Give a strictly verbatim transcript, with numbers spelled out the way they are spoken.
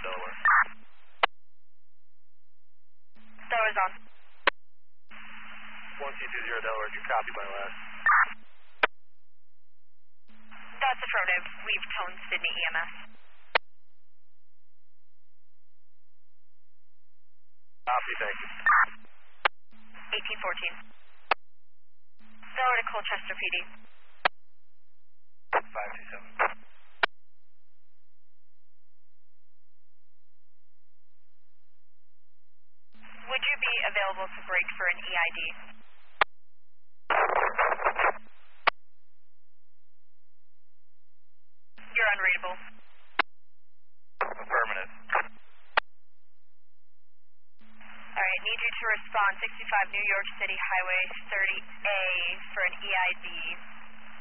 Delaware. Delaware on. one two two zero Delaware, you copy my last? That's affirmative. We've toned Sydney E M S. Copy, thank you. eighteen fourteen. Delaware to Colchester P D. five two seven. Would you be available to break for an E I D? You're unreadable. Affirmative. Alright, need you to respond sixty-five New York City Highway thirty A for an E I D.